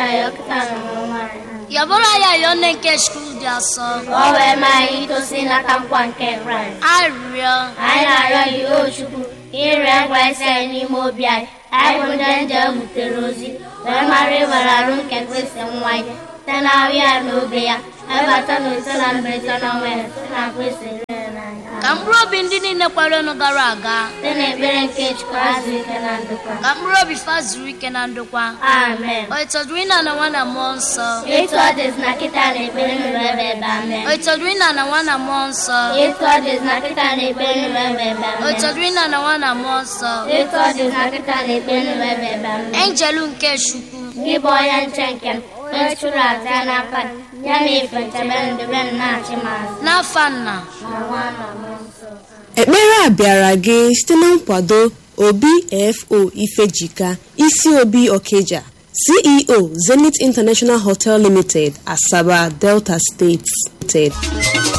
Yabora ya yone ke school dia so. Owe mai to sina kampwan ke Christ. Ario. Ai na ro yo chuku. Ire kwese ni mo bia. Ai bundanja muterozi. We mari wararun ke kwese mwai. Tana wi no bia. Ai batano sana betana we. Na kwese Kambro bindini ne kwalo no garaga. Tene bere ke chkwazi kenandukwa. Kambro bifazuri kenandukwa. Amen. Oitodwina na wana monso. It is nakita ne bere bebe amen. Oitodwina na wana monso. It is nakita ne bere bebe amen. Oitodwina na wana monso. It is nakita ne bere bebe amen. Angelu nke shuku. Giboyan chenken. Echura zana pan. Yami fete bende ben na chimas. Na fanna. Ekpere a bịara gị site na nkwado OBFO Ifejika, isi Obi Okeja, CEO Zenith International Hotel Limited, Asaba, Delta State.